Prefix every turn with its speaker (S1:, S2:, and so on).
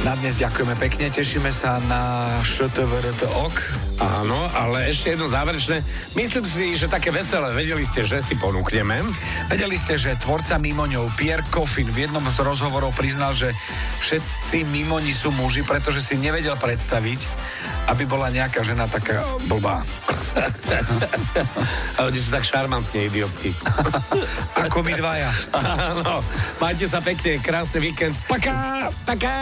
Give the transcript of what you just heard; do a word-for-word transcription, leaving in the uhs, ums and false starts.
S1: Na dnes ďakujeme pekne, tešíme sa na ŠTVRTOK.
S2: Áno, ale ešte jedno záverečné. Myslím si, že také veselé, vedeli ste, že si ponúkneme.
S1: Vedeli ste, že tvorca Mimoňov Pierre Coffin v jednom z rozhovorov priznal, že všetci Mimoni sú muži, pretože si nevedel predstaviť, aby bola nejaká žena taká blbá.
S2: Ale oni sú tak šarmantne, idiotky.
S1: Ako my dvaja.
S2: Áno, majte sa pekne, krásny víkend.
S1: Paká!
S2: Paká!